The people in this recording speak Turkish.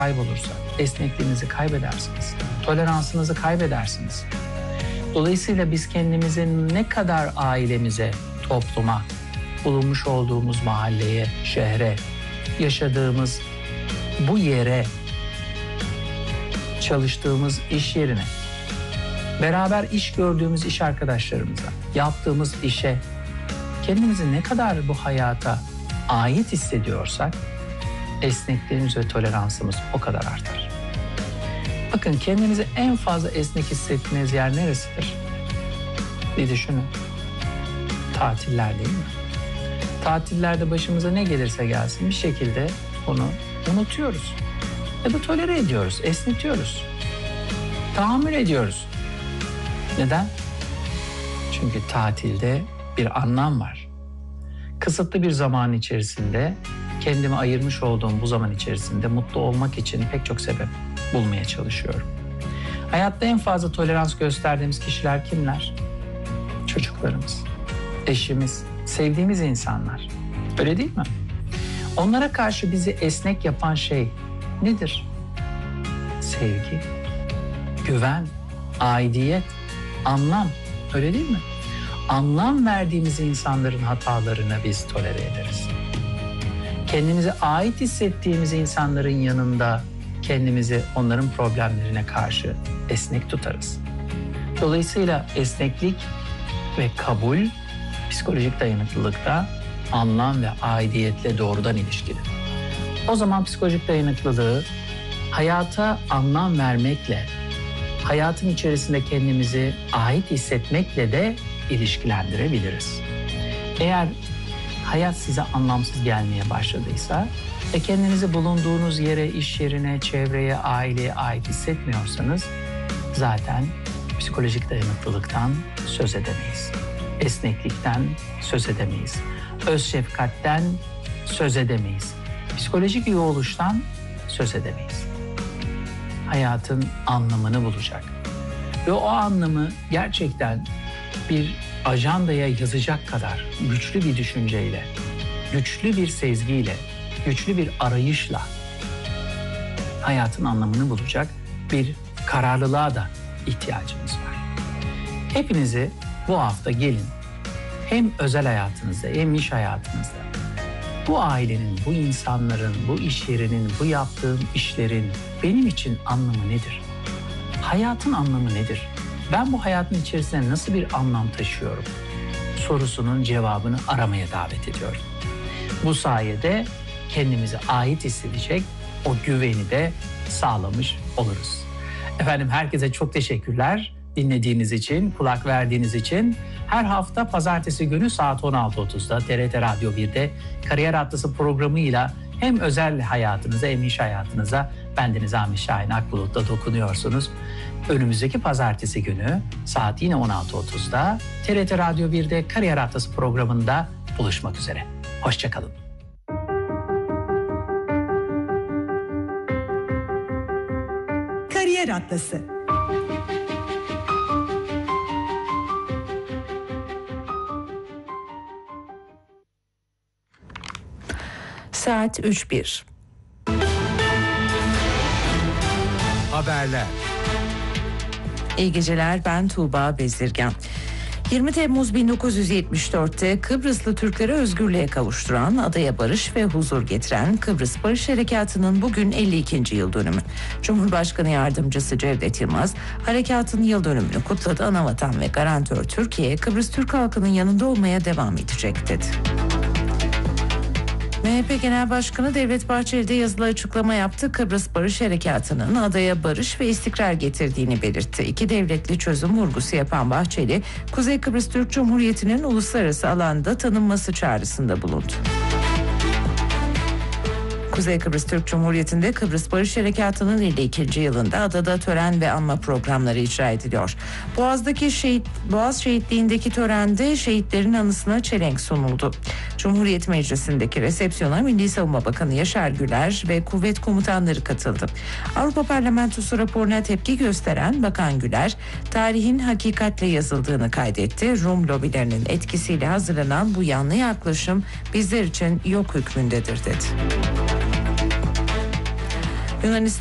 kaybolursa esnekliğinizi kaybedersiniz. Toleransınızı kaybedersiniz. Dolayısıyla biz kendimizi ne kadar ailemize, topluma, bulunmuş olduğumuz mahalleye, şehre, yaşadığımız bu yere, çalıştığımız iş yerine, beraber iş gördüğümüz iş arkadaşlarımıza, yaptığımız işe, kendimizi ne kadar bu hayata ait hissediyorsak, esnekliğimiz ve toleransımız o kadar artar. Bakın, kendinizi en fazla esnek hissettiğiniz yer neresidir? Bir düşünün. Tatiller değil mi? Tatillerde başımıza ne gelirse gelsin bir şekilde onu unutuyoruz. Ya da tolere ediyoruz, esnetiyoruz. Tahammül ediyoruz. Neden? Çünkü tatilde bir anlam var. Kısıtlı bir zaman içerisinde, kendime ayırmış olduğum bu zaman içerisinde mutlu olmak için pek çok sebep bulmaya çalışıyorum. Hayatta en fazla tolerans gösterdiğimiz kişiler kimler? Çocuklarımız, eşimiz, sevdiğimiz insanlar. Öyle değil mi? Onlara karşı bizi esnek yapan şey nedir? Sevgi, güven, aidiyet, anlam. Öyle değil mi? Anlam verdiğimiz insanların hatalarını biz tolere ederiz. Kendimize ait hissettiğimiz insanların yanında kendimizi onların problemlerine karşı esnek tutarız. Dolayısıyla esneklik ve kabul psikolojik dayanıklılıkta anlam ve aidiyetle doğrudan ilişkili. O zaman psikolojik dayanıklılığı hayata anlam vermekle, hayatın içerisinde kendimizi ait hissetmekle de ilişkilendirebiliriz. Eğer hayat size anlamsız gelmeye başladıysa ve kendinizi bulunduğunuz yere, iş yerine, çevreye, aileye ait hissetmiyorsanız zaten psikolojik dayanıklılıktan söz edemeyiz. Esneklikten söz edemeyiz. Öz şefkatten söz edemeyiz. Psikolojik iyi oluştan söz edemeyiz. Hayatın anlamını bulacak. Ve o anlamı gerçekten bir ajandaya yazacak kadar güçlü bir düşünceyle, güçlü bir sezgiyle, güçlü bir arayışla hayatın anlamını bulacak bir kararlılığa da ihtiyacımız var. Hepinizi bu hafta gelin, hem özel hayatınızda hem iş hayatınızda bu ailenin, bu insanların, bu iş yerinin, bu yaptığım işlerin benim için anlamı nedir? Hayatın anlamı nedir? Ben bu hayatın içerisinde nasıl bir anlam taşıyorum? Sorusunun cevabını aramaya davet ediyorum. Bu sayede kendimize ait hissedecek o güveni de sağlamış oluruz. Efendim, herkese çok teşekkürler dinlediğiniz için, kulak verdiğiniz için. Her hafta pazartesi günü saat 16.30'da TRT Radyo 1'de Kariyer Atlası programıyla hem özel hayatınıza hem iş hayatınıza bendeniz Ahmet Şahin Akbulut'ta dokunuyorsunuz. Önümüzdeki pazartesi günü saat yine 16.30'da TRT Radyo 1'de Kariyer Atlası programında buluşmak üzere. Hoşçakalın. Kariyer Atlası. Saat 3:01. Haberler. İyi geceler, ben Tuğba Bezirgan. 20 Temmuz 1974'te Kıbrıslı Türkleri özgürlüğe kavuşturan, adaya barış ve huzur getiren Kıbrıs Barış Harekatı'nın bugün 52. yıl dönümü. Cumhurbaşkanı Yardımcısı Cevdet Yılmaz, harekatın yıl dönümünü kutladı. Anavatan ve garantör Türkiye, Kıbrıs Türk halkının yanında olmaya devam edecek dedi. MHP Genel Başkanı Devlet Bahçeli de yazılı açıklama yaptı. Kıbrıs Barış Harekatı'nın adaya barış ve istikrar getirdiğini belirtti. İki devletli çözüm vurgusu yapan Bahçeli, Kuzey Kıbrıs Türk Cumhuriyeti'nin uluslararası alanda tanınması çağrısında bulundu. Kuzey Kıbrıs Türk Cumhuriyeti'nde Kıbrıs Barış Harekatı'nın 52. yılında adada tören ve anma programları icra ediliyor. Boğaz Şehitliği'ndeki törende şehitlerin anısına çelenk sunuldu. Cumhuriyet Meclisi'ndeki resepsiyona Milli Savunma Bakanı Yaşar Güler ve kuvvet komutanları katıldı. Avrupa Parlamentosu raporuna tepki gösteren Bakan Güler, tarihin hakikatle yazıldığını kaydetti. Rum lobilerinin etkisiyle hazırlanan bu yanlı yaklaşım bizler için yok hükmündedir dedi. Yunanistan